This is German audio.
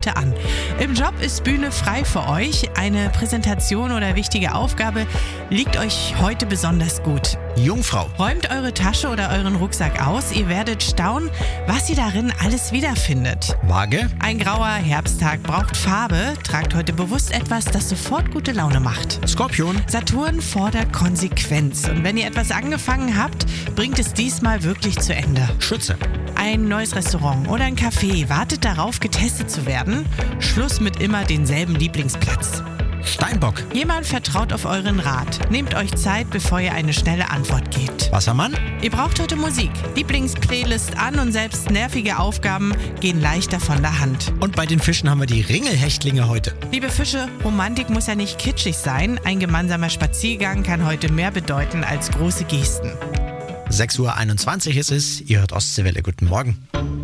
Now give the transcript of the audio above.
heute an. Im Job ist Bühne frei für euch. Eine Präsentation oder wichtige Aufgabe liegt euch heute besonders gut. Jungfrau. Räumt eure Tasche oder euren Rucksack aus. Ihr werdet staunen, was ihr darin alles wiederfindet. Waage. Ein grauer Herbsttag braucht Farbe. Tragt heute bewusst etwas, das sofort gute Laune macht. Skorpion. Saturn fordert Konsequenz. Und wenn ihr etwas angefangen habt, bringt es diesmal wirklich zu Ende. Schütze. Ein neues Restaurant oder ein Café wartet darauf, getestet zu werden. Schluss mit immer denselben Lieblingsplatz. Steinbock. Jemand vertraut auf euren Rat. Nehmt euch Zeit, bevor ihr eine schnelle Antwort gebt. Wassermann. Ihr braucht heute Musik. Lieblingsplaylist an und selbst nervige Aufgaben gehen leichter von der Hand. Und bei den Fischen haben wir die Ringelhechtlinge heute. Liebe Fische, Romantik muss ja nicht kitschig sein. Ein gemeinsamer Spaziergang kann heute mehr bedeuten als große Gesten. 6:21 Uhr ist es. Ihr hört Ostseewelle. Guten Morgen.